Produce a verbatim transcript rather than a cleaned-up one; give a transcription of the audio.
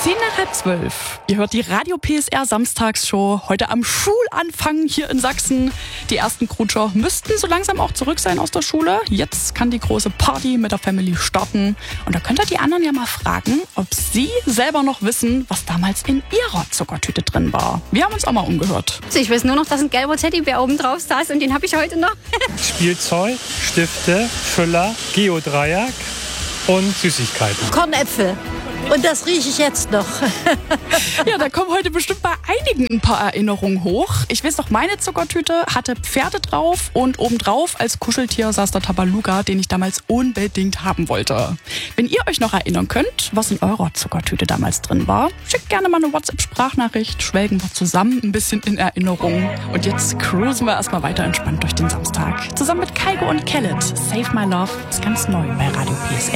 Zehn nach halb zwölf. Ihr hört die Radio P S R Samstagsshow. Heute am Schulanfang hier in Sachsen. Die ersten Krutscher müssten so langsam auch zurück sein aus der Schule. Jetzt kann die große Party mit der Family starten. Und da könnt ihr die anderen ja mal fragen, ob sie selber noch wissen, was damals in ihrer Zuckertüte drin war. Wir haben uns auch mal umgehört. Ich weiß nur noch, dass ein gelber Teddybär oben drauf saß und den habe ich heute noch. Spielzeug, Stifte, Füller, Geodreieck und Süßigkeiten. Kornäpfel. Und das rieche ich jetzt noch. Ja, da kommen heute bestimmt bei einigen ein paar Erinnerungen hoch. Ich weiß noch, meine Zuckertüte hatte Pferde drauf und obendrauf als Kuscheltier saß der Tabaluga, den ich damals unbedingt haben wollte. Wenn ihr euch noch erinnern könnt, was in eurer Zuckertüte damals drin war, schickt gerne mal eine WhatsApp-Sprachnachricht, schwelgen wir zusammen ein bisschen in Erinnerung. Und jetzt cruisen wir erstmal weiter entspannt durch den Samstag. Zusammen mit Kaigo und Kellet. Save My Love ist ganz neu bei Radio P S R.